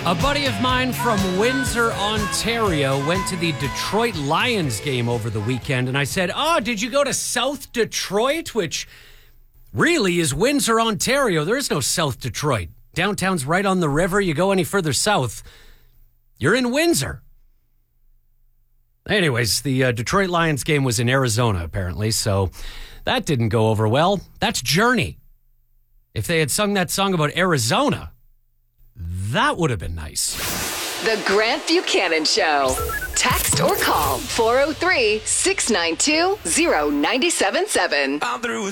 A buddy of mine from Windsor, Ontario, went to the Detroit Lions game over the weekend, and I said, did you go to South Detroit? Which really is Windsor, Ontario. There is no South Detroit. Downtown's right on the river. You go any further south, you're in Windsor. Anyways, the Detroit Lions game was in Arizona, apparently, so that didn't go over well. That's Journey. If they had sung that song about Arizona, that would have been nice. The Grant Buchanan Show. Text or call 403-692-0977.